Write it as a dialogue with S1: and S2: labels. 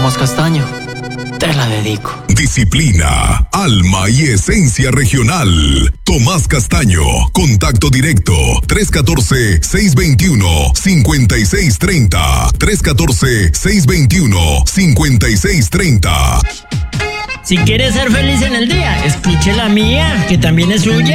S1: Tomás Castaño, te la dedico.
S2: Disciplina, alma y esencia regional. Tomás Castaño, contacto directo 314-621-5630. 314-621-5630.
S3: Si quieres ser feliz en el día, escuche la mía, que también es suya.